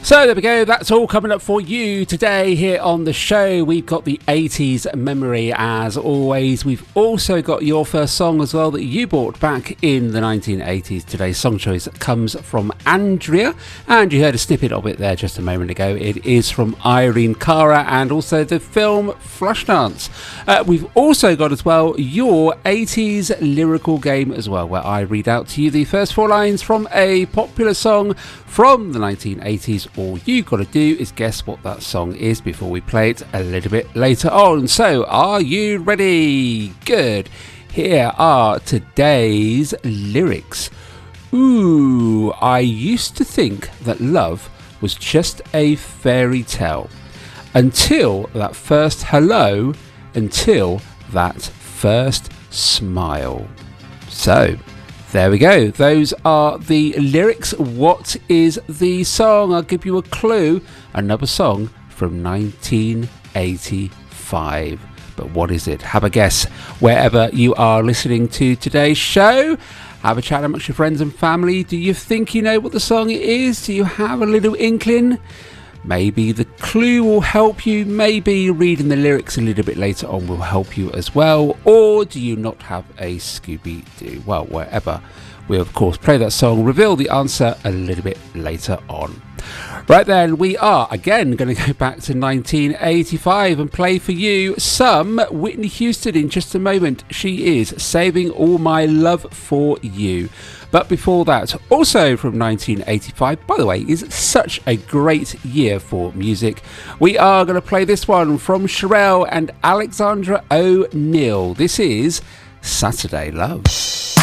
So there we go, that's all coming up for you today here on the show. We've got the 80s memory as always. We've also got your first song as well that you bought back in the 1980s. Today's song choice comes from Andrea, and you heard a snippet of it there just a moment ago. It is from Irene Cara and also the film Flashdance. We've also got as well your 80s lyrical game as well, where I read out to you the first four lines from a popular song from the 1980s. All you got to do is guess what that song is before we play it a little bit later on. So, are you ready? Good. Here are today's lyrics. Ooh, I used to think that love was just a fairy tale. Until that first hello, until that first smile. So, there we go. Those are the lyrics. What is the song? I'll give you a clue. Another song from 1985. But what is it? Have a guess wherever you are listening to today's show. Have a chat amongst your friends and family. Do you think you know what the song is? Do you have a little inkling? Maybe the clue will help you. Maybe reading the lyrics a little bit later on will help you as well. Or do you not have a Scooby-Doo? Well, wherever. We'll, of course, play that song, reveal the answer a little bit later on. Right then, we are again going to go back to 1985 and play for you some Whitney Houston in just a moment. She is Saving All My Love For You. But before that, also from 1985, by the way, is such a great year for music. We are going to play this one from Cherrelle and Alexandra O'Neal. This is Saturday Love.